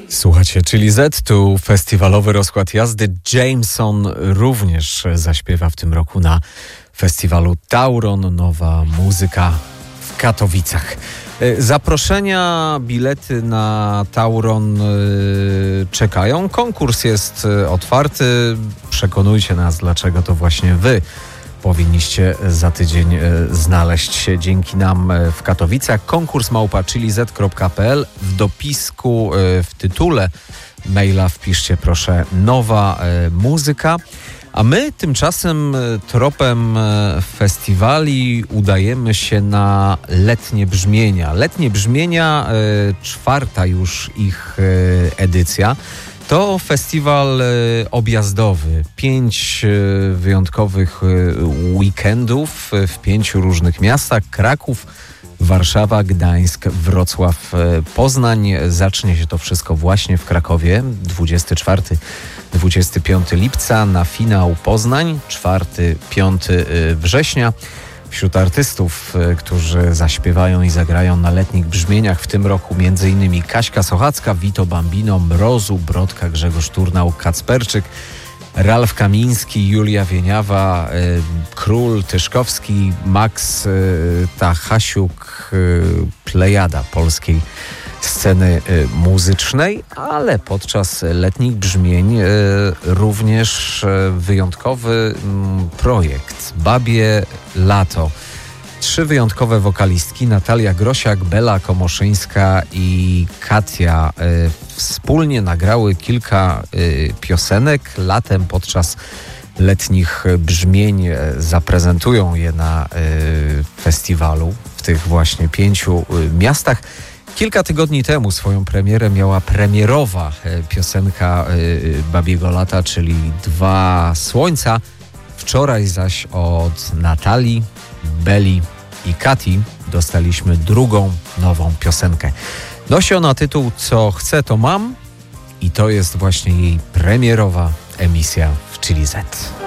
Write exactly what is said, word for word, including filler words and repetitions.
Słuchacie, czyli Z, tu festiwalowy rozkład jazdy. Jameson również zaśpiewa w tym roku na festiwalu Tauron. Nowa muzyka w Katowicach. Zaproszenia, bilety na Tauron czekają. Konkurs jest otwarty. Przekonujcie nas, dlaczego to właśnie wy powinniście za tydzień znaleźć się dzięki nam w Katowicach. Konkurs małpa chili z kropka p l. W dopisku, w tytule maila wpiszcie proszę nowa muzyka. A my tymczasem tropem festiwali udajemy się na letnie brzmienia. Letnie brzmienia, czwarta już ich edycja. To festiwal objazdowy. Pięć wyjątkowych weekendów w pięciu różnych miastach. Kraków, Warszawa, Gdańsk, Wrocław, Poznań. Zacznie się to wszystko właśnie w Krakowie. dwudziestego czwartego do dwudziestego piątego lipca. Na finał Poznań. czwartego do piątego września. Wśród artystów, którzy zaśpiewają i zagrają na letnich brzmieniach w tym roku m.in. Kaśka Sochacka, Vito Bambino, Mrozu, Brodka, Grzegorz Turnał, Kacperczyk, Ralf Kamiński, Julia Wieniawa, y, Król Tyszkowski, Max y, Tachasiuk, y, plejada polskiej sceny y, muzycznej, ale podczas letnich brzmień y, również y, wyjątkowy y, projekt Babie Lato. Trzy wyjątkowe wokalistki, Natalia Grosiak, Bela Komoszyńska i Katia y, wspólnie nagrały kilka y, piosenek. Latem podczas letnich brzmień zaprezentują je na y, festiwalu w tych właśnie pięciu y, miastach. Kilka tygodni temu swoją premierę miała premierowa y, piosenka y, Babiego Lata, czyli Dwa Słońca. Wczoraj zaś od Natalii, Beli i Kati dostaliśmy drugą nową piosenkę. Nosi ona tytuł Co chcę, to mam i to jest właśnie jej premierowa emisja w Chili Z.